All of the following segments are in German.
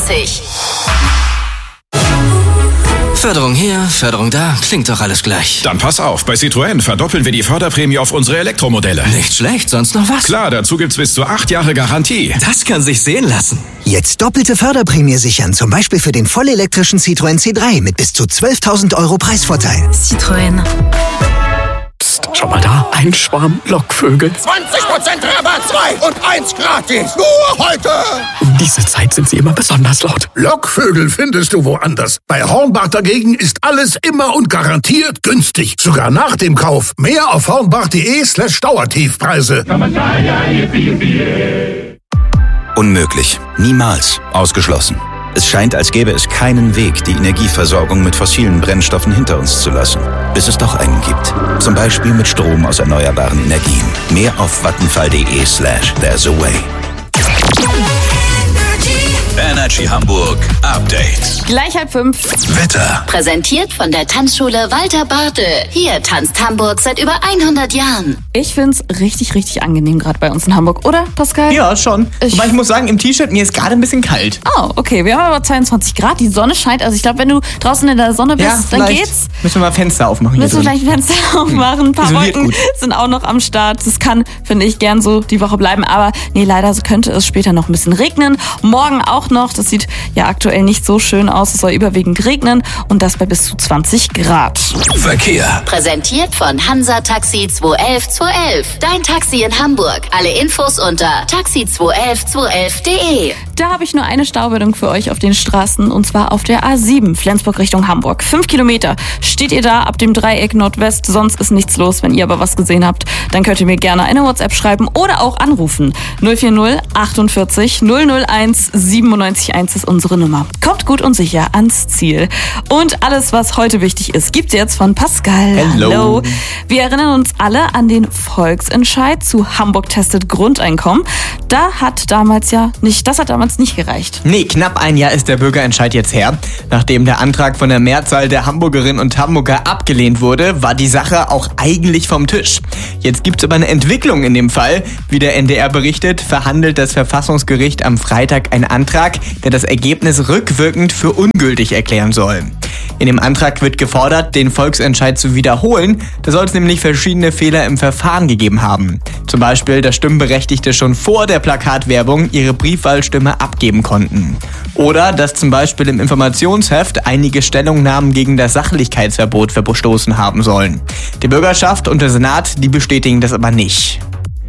30. Förderung hier, Förderung da, klingt doch alles gleich. Dann pass auf, bei Citroën verdoppeln wir die Förderprämie auf unsere Elektromodelle. Nicht schlecht, sonst noch was? Klar, dazu gibt's bis zu 8 Jahre Garantie. Das kann sich sehen lassen. Jetzt doppelte Förderprämie sichern, zum Beispiel für den vollelektrischen Citroën C3 mit bis zu 12.000 € Preisvorteil. Citroën. Psst, schau mal da, ein Schwarm Lockvögel. 20% Rabatt, 2 und 1 gratis. Nur heute. Um diese Zeit sind sie immer besonders laut. Lockvögel findest du woanders. Bei Hornbach dagegen ist alles immer und garantiert günstig. Sogar nach dem Kauf. Mehr auf hornbach.de/Dauertiefpreise. Unmöglich. Niemals. Ausgeschlossen. Es scheint, als gäbe es keinen Weg, die Energieversorgung mit fossilen Brennstoffen hinter uns zu lassen. Bis es doch einen gibt. Zum Beispiel mit Strom aus erneuerbaren Energien. Mehr auf vattenfall.de/there's a way. Energy Hamburg Update. Gleich 4:30. Wetter. Präsentiert von der Tanzschule Walter Bartel. Hier tanzt Hamburg seit über 100 Jahren. Ich find's richtig, richtig angenehm gerade bei uns in Hamburg, oder, Pascal? Ja, schon. Wobei ich muss sagen, im T-Shirt, mir ist gerade ein bisschen kalt. Oh, okay. Wir haben aber 22 Grad, die Sonne scheint. Also ich glaube, wenn du draußen in der Sonne bist, dann geht's. Müssen wir mal Fenster aufmachen. Müssen wir vielleicht Fenster aufmachen. Ein paar Isoliert Wolken gut. sind auch noch am Start. Das kann, finde ich, gern so die Woche bleiben. Aber nee, leider könnte es später noch ein bisschen regnen. Morgen auch noch. Das sieht ja aktuell nicht so schön aus. Es soll überwiegend regnen und das bei bis zu 20 Grad. Verkehr. Präsentiert von Hansa Taxi 211 211. Dein Taxi in Hamburg. Alle Infos unter taxi211 211.de. Da habe ich nur eine Staumeldung für euch auf den Straßen und zwar auf der A7 Flensburg Richtung Hamburg. 5 Kilometer steht ihr da ab dem Dreieck Nordwest. Sonst ist nichts los. Wenn ihr aber was gesehen habt, dann könnt ihr mir gerne eine WhatsApp schreiben oder auch anrufen. 040 48 001 97 1 ist unsere Nummer. Kommt gut und sicher ans Ziel. Und alles, was heute wichtig ist, gibt's jetzt von Pascal. Hello. Wir erinnern uns alle an den Volksentscheid zu Hamburg testet Grundeinkommen. Das hat damals nicht gereicht. Nee, knapp ein Jahr ist der Bürgerentscheid jetzt her. Nachdem der Antrag von der Mehrzahl der Hamburgerinnen und Hamburger abgelehnt wurde, war die Sache auch eigentlich vom Tisch. Jetzt gibt's aber eine Entwicklung in dem Fall. Wie der NDR berichtet, verhandelt das Verfassungsgericht am Freitag einen Antrag, der das Ergebnis rückwirkend für ungültig erklären soll. In dem Antrag wird gefordert, den Volksentscheid zu wiederholen. Da soll es nämlich verschiedene Fehler im Verfahren gegeben haben. Zum Beispiel, dass Stimmberechtigte schon vor der Plakatwerbung ihre Briefwahlstimme abgeben konnten. Oder dass zum Beispiel im Informationsheft einige Stellungnahmen gegen das Sachlichkeitsverbot verstoßen haben sollen. Die Bürgerschaft und der Senat, die bestätigen das aber nicht.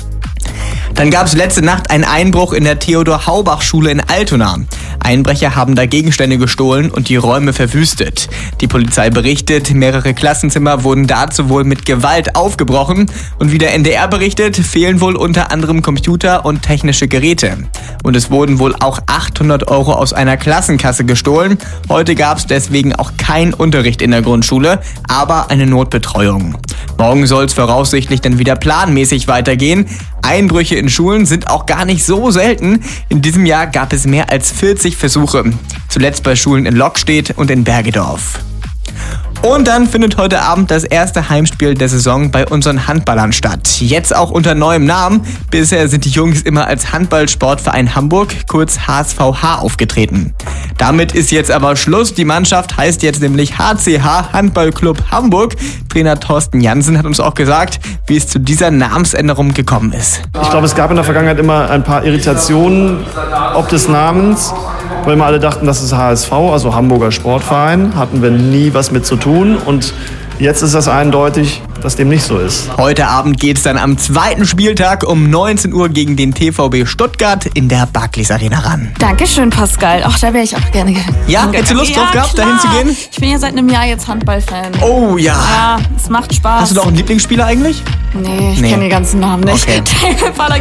Dann gab es letzte Nacht einen Einbruch in der Theodor-Haubach-Schule in Altona. Einbrecher haben da Gegenstände gestohlen und die Räume verwüstet. Die Polizei berichtet, mehrere Klassenzimmer wurden dazu wohl mit Gewalt aufgebrochen. Und wie der NDR berichtet, fehlen wohl unter anderem Computer und technische Geräte. Und es wurden wohl auch 800 € aus einer Klassenkasse gestohlen. Heute gab es deswegen auch keinen Unterricht in der Grundschule, aber eine Notbetreuung. Morgen soll es voraussichtlich dann wieder planmäßig weitergehen. Einbrüche in Schulen sind auch gar nicht so selten. In diesem Jahr gab es mehr als 40 Versuche. Zuletzt bei Schulen in Lockstedt und in Bergedorf. Und dann findet heute Abend das erste Heimspiel der Saison bei unseren Handballern statt. Jetzt auch unter neuem Namen. Bisher sind die Jungs immer als Handballsportverein Hamburg, kurz HSVH, aufgetreten. Damit ist jetzt aber Schluss. Die Mannschaft heißt jetzt nämlich HCH Handballclub Hamburg. Trainer Thorsten Jansen hat uns auch gesagt, wie es zu dieser Namensänderung gekommen ist. Ich glaube, es gab in der Vergangenheit immer ein paar Irritationen ob des Namens, weil immer alle dachten, das ist HSV, also Hamburger Sportverein. Hatten wir nie was mit zu tun und jetzt ist das eindeutig, dass dem nicht so ist. Heute Abend geht es dann am zweiten Spieltag um 19 Uhr gegen den TVB Stuttgart in der Barclays Arena ran. Dankeschön, Pascal. Ach, da wäre ich auch gerne. Ja, hättest du Lust drauf gehabt, dahin zu gehen? Ich bin ja seit einem Jahr jetzt Handballfan. Oh ja. Ja, es macht Spaß. Hast du doch einen Lieblingsspieler eigentlich? Nee, ich kenne die ganzen Namen nicht. Okay.